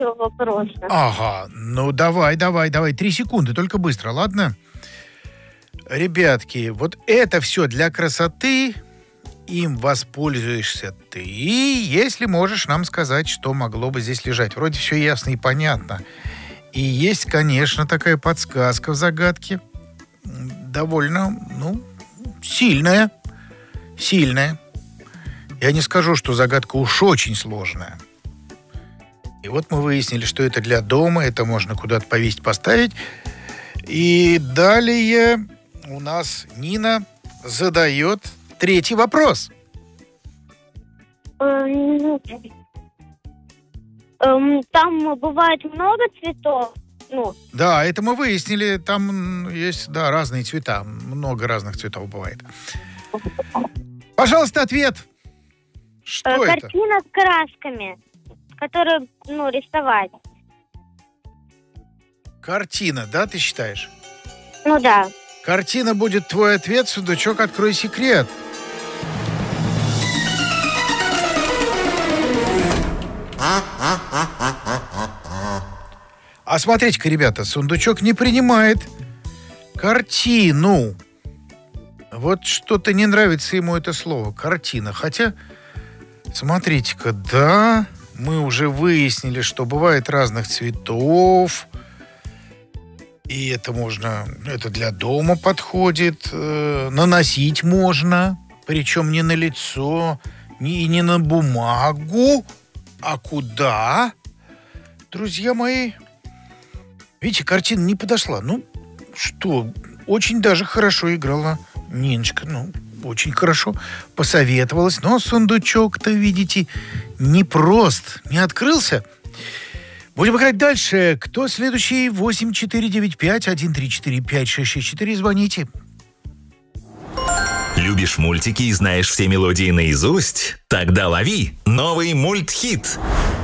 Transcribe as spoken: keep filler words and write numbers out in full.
следующего вопроса. Ага, ну давай, давай, давай. Три секунды, только быстро, ладно? Ребятки, вот это все для красоты. Им воспользуешься ты, если можешь нам сказать, что могло бы здесь лежать. Вроде все ясно и понятно. И есть, конечно, такая подсказка в загадке. Довольно, ну, сильная. Сильная. Я не скажу, что загадка уж очень сложная. И вот мы выяснили, что это для дома, это можно куда-то повесить, поставить. И далее у нас Нина задает третий вопрос. Эм, эм, Там бывает много цветов. Ну, Да, это мы выяснили. Там есть, да, разные цвета. Много разных цветов бывает. Пожалуйста, ответ. Что э, это? картина с красками, которые, ну, рисовать. Картина, да, ты считаешь? Ну да. Картина будет твой ответ, сундучок, открой секрет. А смотрите-ка, ребята, сундучок не принимает картину. Вот что-то не нравится ему это слово, картина. Хотя, смотрите-ка, да, мы уже выяснили, что бывает разных цветов. И это можно, это для дома подходит, э, наносить можно, причем не на лицо, не, не на бумагу, а куда? Друзья мои, видите, картина не подошла. Ну, что, очень даже хорошо играла Ниночка, ну, очень хорошо посоветовалась. Но сундучок-то, видите, непрост, не открылся. Будем играть дальше. Кто следующий? восемь четыре девять пять один три четыре пять шесть шесть четыре. Звоните. Любишь мультики и знаешь все мелодии наизусть? Тогда лови новый мультхит.